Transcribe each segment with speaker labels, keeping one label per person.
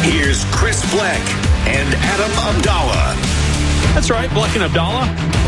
Speaker 1: Here's Chris Bleck and Adam Abdallah.
Speaker 2: That's right, Bleck and Abdallah.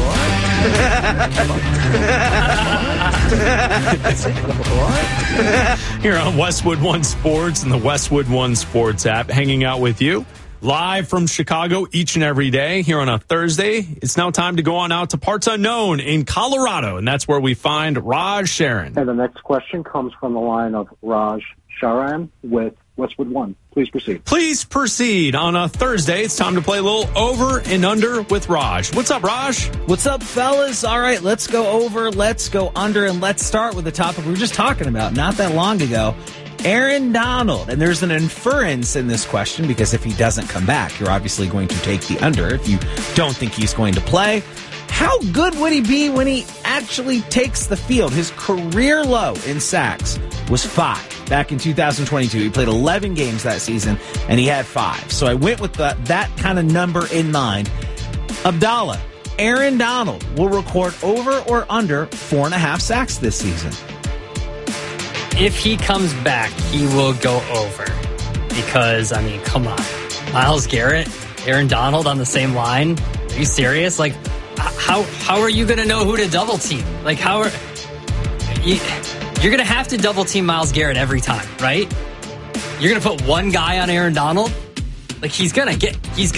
Speaker 2: Here on Westwood One Sports and the Westwood One Sports app, hanging out with you live from Chicago each and every day here on a Thursday. It's now time to go on out to parts unknown in Colorado, and that's where we find Raj Sharon.
Speaker 3: And the next question comes from the line of Raj Sharan with Westwood One. Please proceed.
Speaker 2: Please proceed. On a Thursday, it's time to play a little over and under with Raj. What's up, Raj?
Speaker 4: What's up, fellas? All right, let's go over, let's go under, and let's start with the topic we were just talking about not that long ago. Aaron Donald. And there's an inference in this question because if he doesn't come back, you're obviously going to take the under if you don't think he's going to play. How good would he be when he actually takes the field? His career low in sacks was 5 back in 2022. He played 11 games that season, and he had 5. So I went with that kind of number in mind. Abdallah, Aaron Donald will record over or under 4.5 sacks this season.
Speaker 5: If he comes back, he will go over. Because, I mean, come on. Myles Garrett, Aaron Donald on the same line? Are you serious? Like, how are you going to know who to double team? Like, you're going to have to double team Myles Garrett every time, right? You're going to put one guy on Aaron Donald? Like, he's going to